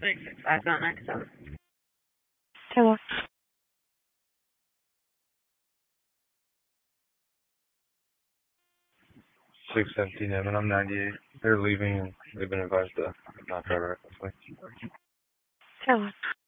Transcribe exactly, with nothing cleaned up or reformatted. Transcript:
six six five nine nine seven. Hello. six seventeen M and I'm ninety-eight. They're leaving and they've been advised to not drive recklessly. Hello.